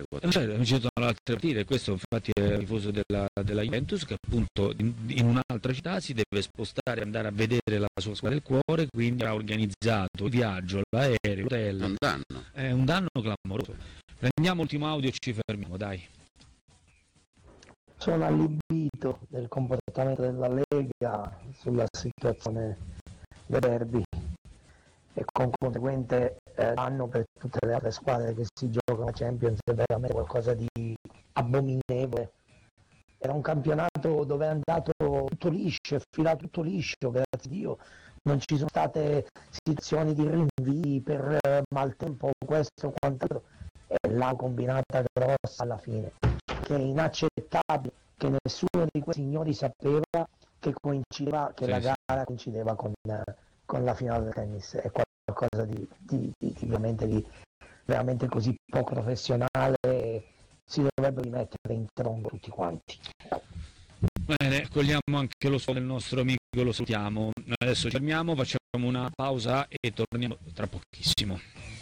Ci sono altre partite, questo infatti è il tifoso della Juventus che appunto in un'altra città si deve spostare, andare a vedere la sua squadra del cuore, quindi ha organizzato il viaggio, l'aereo, l'hotel. È un danno. È un danno clamoroso. Prendiamo l'ultimo audio e ci fermiamo, dai. Sono allibito del comportamento della Lega sulla situazione del derby e con conseguente danno per tutte le altre squadre che si giocano la Champions. È veramente qualcosa di abominevole. Era un campionato dove è andato tutto liscio, è filato tutto liscio, grazie a Dio. Non ci sono state situazioni di rinvii per maltempo, questo o quant'altro. E l'ha combinata grossa alla fine, che è inaccettabile, che nessuno di quei signori sapeva che coincideva, che la gara coincideva con la finale del tennis. È qualcosa di veramente così poco professionale. Si dovrebbero rimettere in tronco tutti quanti. Bene, cogliamo anche lo sfogo del nostro amico, lo salutiamo. Adesso ci fermiamo, facciamo una pausa e torniamo tra pochissimo.